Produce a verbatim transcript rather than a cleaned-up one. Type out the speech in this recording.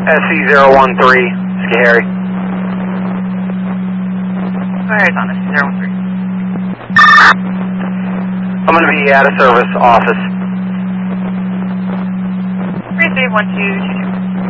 S C zero one three, Scary. Go ahead, on S C zero one three. I'm going to be at a service office. three three one two two two.